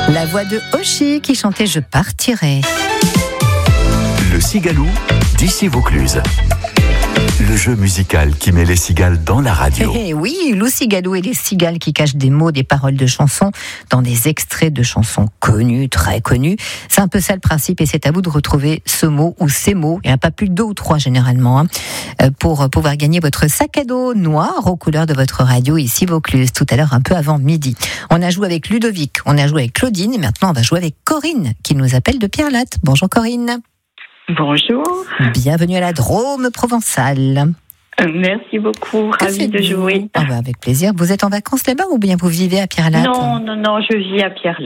La voix de Oshi qui chantait Je partirai. Le Cigalou d'ici Vaucluse. Le jeu musical qui met les cigales dans la radio. Oui, Lou Cigalou et les cigales qui cachent des mots, des paroles de chansons dans des extraits de chansons connues, très connues. C'est un peu ça le principe et c'est à vous de retrouver ce mot ou ces mots. Il n'y en a pas plus de 2 ou 3 généralement pour pouvoir gagner votre sac à dos noir aux couleurs de votre radio ici Vaucluse tout à l'heure un peu avant midi. On a joué avec Ludovic, on a joué avec Claudine et maintenant on va jouer avec Corinne qui nous appelle de Pierre-Latte. Bonjour Corinne. Bonjour. Bienvenue à la Drôme provençale. Merci beaucoup, ravie de jouer. Avec plaisir. Vous êtes en vacances là-bas ou bien vous vivez à Pierre-Latte ? Non, je vis à Pierre-Latte.